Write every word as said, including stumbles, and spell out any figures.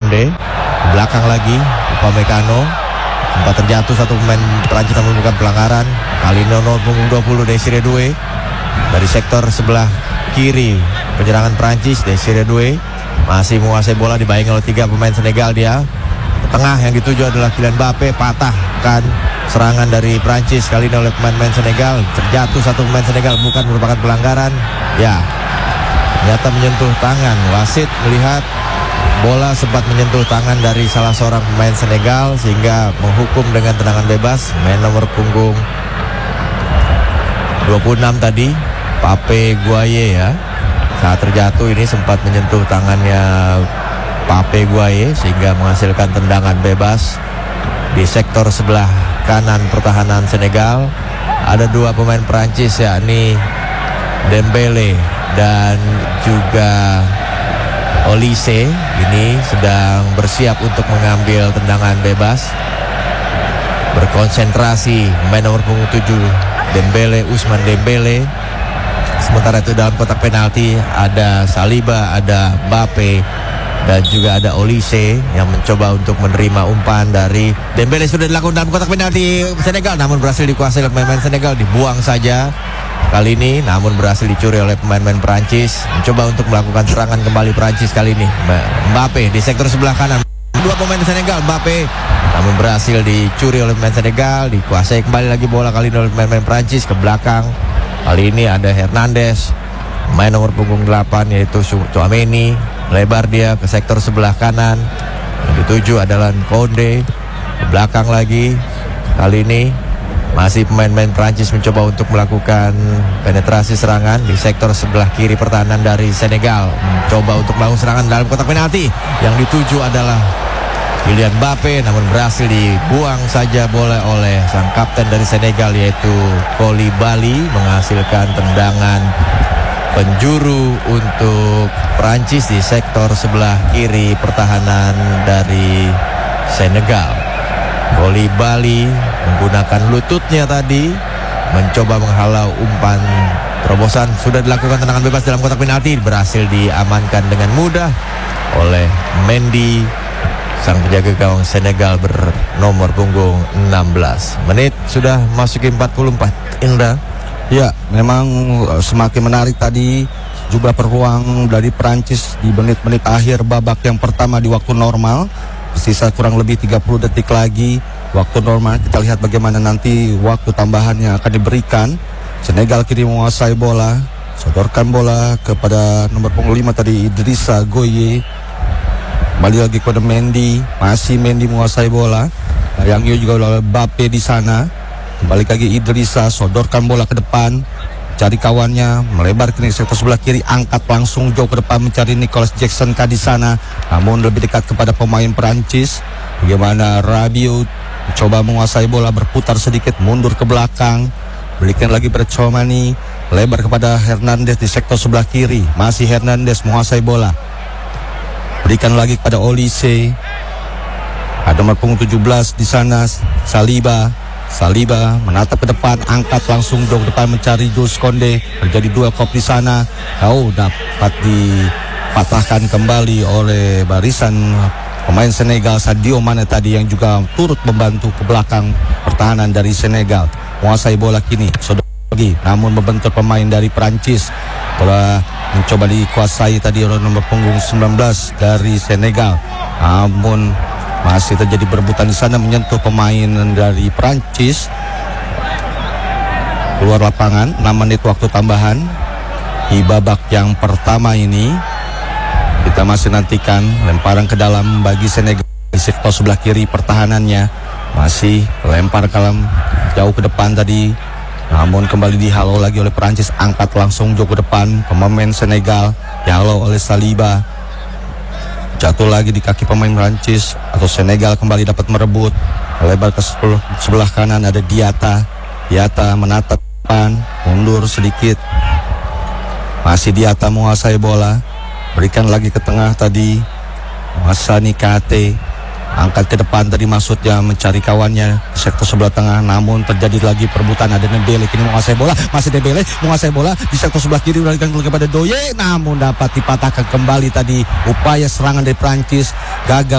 Konde. Belakang lagi Upamecano. Sempat terjatuh satu pemain Prancis namun bukan pelanggaran. Kali ini nomor punggung dua puluh Desire Doué. Dari sektor sebelah kiri penyerangan Prancis, Desire Doué masih menguasai bola, dibayangi oleh tiga pemain Senegal dia. Tengah yang dituju adalah Kylian Mbappé, patahkan serangan dari Prancis kali ini oleh pemain-pemain Senegal. Terjatuh satu pemain Senegal, bukan merupakan pelanggaran. Ya, ternyata menyentuh tangan. Wasit melihat bola sempat menyentuh tangan dari salah seorang pemain Senegal sehingga menghukum dengan tendangan bebas. Main nomor punggung dua puluh enam tadi, Pape Gueye ya. Saat terjatuh ini sempat menyentuh tangannya Pape Gueye sehingga menghasilkan tendangan bebas di sektor sebelah kanan pertahanan Senegal. Ada dua pemain Prancis yakni Dembele dan juga Olise ini sedang bersiap untuk mengambil tendangan bebas. Berkonsentrasi main nomor punggung tujuh Dembele, Ousmane Dembele. Sementara itu dalam kotak penalti ada Saliba, ada Mbappé dan juga ada Olise yang mencoba untuk menerima umpan dari Dembele. Sudah dilakukan dalam kotak penalti Senegal, namun berhasil dikuasai oleh pemain Senegal. Dibuang saja kali ini, namun berhasil dicuri oleh pemain-pemain Prancis. Mencoba untuk melakukan serangan kembali Prancis kali ini. Mbappé di sektor sebelah kanan, dua pemain Senegal, Mbappé, namun berhasil dicuri oleh pemain Senegal. Dikuasai kembali lagi bola kali ini oleh pemain-pemain Prancis ke belakang. Kali ini ada Hernandez, main nomor punggung delapan yaitu Tchouaméni. Lebar dia ke sektor sebelah kanan. Yang dituju adalah Konde. Ke belakang lagi. Kali ini masih pemain-pemain Prancis mencoba untuk melakukan penetrasi serangan di sektor sebelah kiri pertahanan dari Senegal. Mencoba untuk melakukan serangan dalam kotak penalti. Yang dituju adalah Kylian Mbappé, namun berhasil dibuang saja bola oleh sang kapten dari Senegal yaitu Koulibaly, menghasilkan tendangan penjuru untuk Prancis di sektor sebelah kiri pertahanan dari Senegal. Koulibaly menggunakan lututnya tadi mencoba menghalau umpan terobosan. Sudah dilakukan tendangan bebas dalam kotak penalti, berhasil diamankan dengan mudah oleh Mendy, sang penjaga gawang Senegal bernomor punggung enam belas. Menit sudah masuki empat puluh empat. Indra. Ya, memang semakin menarik tadi jumlah peluang dari Prancis di menit-menit akhir babak yang pertama di waktu normal. Sisa kurang lebih tiga puluh detik lagi waktu normal. Kita lihat bagaimana nanti waktu tambahan yang akan diberikan. Senegal kini menguasai bola, sodorkan bola kepada nomor punggung lima tadi, Idrissa Gueye. Kembali lagi kepada Mendy, masih Mendy menguasai bola. Yang juga oleh Mbappé di sana. Kembali lagi Idrissa, sodorkan bola ke depan, cari kawannya, melebar ke sektor sebelah kiri, angkat langsung jauh ke depan mencari Nicolas Jackson di sana. Namun lebih dekat kepada pemain Perancis. Bagaimana Rabiot coba menguasai bola, berputar sedikit, mundur ke belakang, berikan lagi pada Tchouaméni, lebar kepada Hernandez di sektor sebelah kiri. Masih Hernandez menguasai bola. Berikan lagi kepada Olise. Ada nomor punggung tujuh belas di sana, Saliba. Saliba menatap ke depan, angkat langsung jauh ke depan mencari Jules Konde. Terjadi dua kop di sana. Oh, dapat dipatahkan kembali oleh barisan pemain Senegal, Sadio Mane tadi yang juga turut membantu ke belakang pertahanan dari Senegal. Menguasai bola kini lagi, namun membentur pemain dari Prancis. Bola mencoba dikuasai tadi oleh nomor punggung sembilan belas dari Senegal, namun masih terjadi berebutan di sana, menyentuh pemain dari Prancis. Keluar lapangan, enam menit waktu tambahan di babak yang pertama ini. Kita masih nantikan lemparan ke dalam bagi Senegal di sektor sebelah kiri pertahanannya. Masih lempar kalam jauh ke depan tadi, namun kembali dihalau lagi oleh Prancis. Angkat langsung jauh ke depan pemain Senegal, dihalau oleh Saliba. Jatuh lagi di kaki pemain Prancis atau Senegal, kembali dapat merebut. Lebar ke sebelah kanan ada Diata. Diata menatap depan, mundur sedikit. Masih Diata menguasai bola. Berikan lagi ke tengah tadi, Hassani Kate. Angkat ke depan tadi, maksudnya mencari kawannya di sektor sebelah tengah, namun terjadi lagi perebutan. Ada Dembele kini menguasai bola, masih Dembele menguasai bola di sektor sebelah kiri, berikan kepada Doué, namun dapat dipatahkan kembali tadi. Upaya serangan dari Prancis gagal.